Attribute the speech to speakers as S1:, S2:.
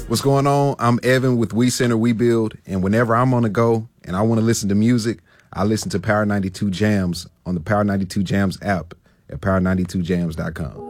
S1: What's going on? I'm Evan with We Center, We Build, and whenever I'm on the go and I want to listen to music, I listen to Power 92 Jams on the Power 92 Jams app at power92jams.com.